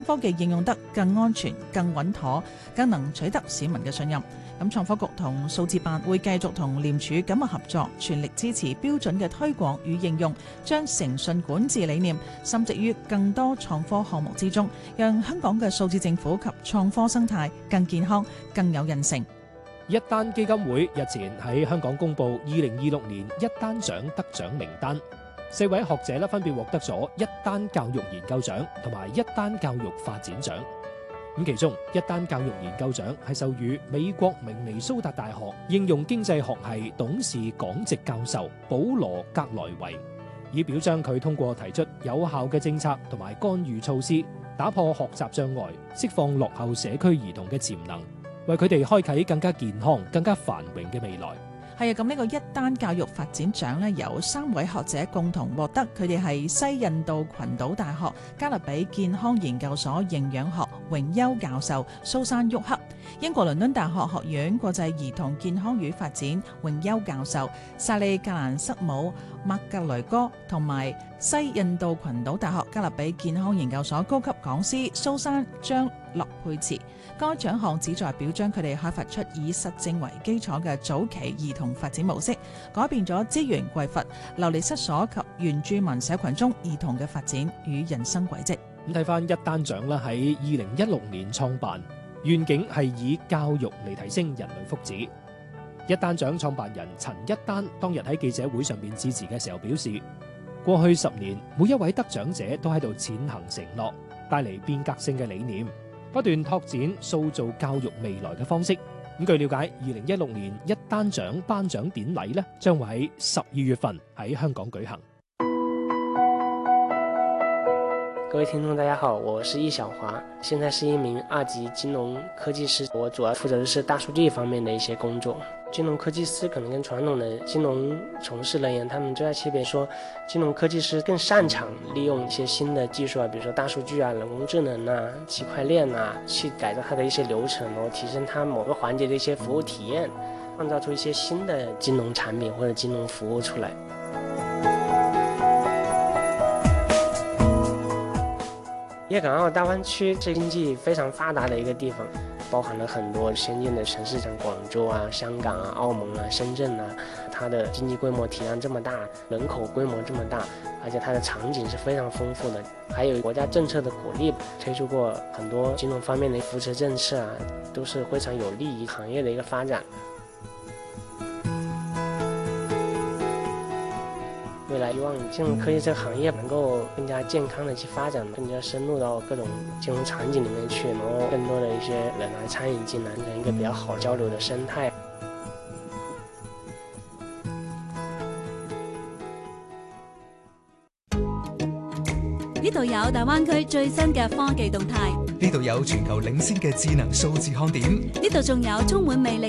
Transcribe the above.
科技應用得更安全、更穩妥、更能取得市民嘅信任。咁創科局同數字辦會繼續同廉署緊密合作，全力支持標準嘅推廣與應用，將誠信管治理念深植於更多創科項目之中，讓香港嘅數字政府及創科生態更健康、更有韌性。 一單基金會日前喺香港公布2026年一單獎得獎名單，4位學者分別獲得咗一單教育研究獎同埋一單教育發展獎。咁其中一單教育研究獎係授予美國明尼蘇達大學應用經濟學系董事講席教授保羅格萊維，以表彰佢通過提出有效嘅政策同埋干預措施，打破學習障礙，釋放落後社區兒童嘅潛能，為佢哋開啟更加健康、更加繁榮嘅未來。 係啊，咁呢個一單教育發展獎呢，由3位學者共同獲得，佢哋係西印度群島大學加勒比健康研究所營養學榮休教授蘇珊沃克，英國倫敦大學學院國際兒童健康與發展榮休教授薩利格蘭瑟姆麥格雷哥，同埋西印度群島大學加勒比健康研究所高級講師蘇珊張洛佩茨。該獎項旨在表彰佢哋開發出以實證為基礎嘅早期兒童發展模式，改變咗資源匱乏、流離失所及原住民社群中兒童嘅發展與人生軌跡。 咁睇翻一單獎啦，喺2016年創辦，願景係以教育嚟提升人類福祉。一單獎創辦人陳一丹當日喺記者會上面致辭嘅時候表示，過去10年每一位得獎者都喺度踐行承諾，帶嚟變革性嘅理念，不斷拓展塑造教育未來嘅方式。咁據了解，2016年一單獎頒獎典禮呢，將會喺12月份喺香港舉行。 各位聽眾大家好，我是易小華，現在是一名2級金融科技師，我主要負責的是大數據方面的一些工作。金融科技師可能跟傳統的金融從事人員，他們最大區別說，金融科技師更擅長利用一些新的技術啊，比如說大數據啊、人工智能啊、區塊鏈啊，去改造它的一些流程，然後提升它某個環節的一些服務體驗，創造出一些新的金融產品或者金融服務出來。粵港澳大灣區是經濟非常發達的一個地方，包含了很多先進的城市，像廣州啊、香港啊、澳門啊、深圳啊，它的經濟規模體量這麼大，人口規模這麼大，而且它的場景是非常豐富的，還有國家政策的鼓勵，推出過很多金融方面的扶持政策啊，都是非常有利於行業的一個發展。未來希望金融科技這個行業能夠更加健康的去發展，更加深入到各種金融場景裡面去，然後更多的一些人來參與進來，一個比較好交流的生態。 呢度有大灣區最新嘅科技動態， 呢度有全球領先嘅智能數字看點， 呢度仲有充滿魅力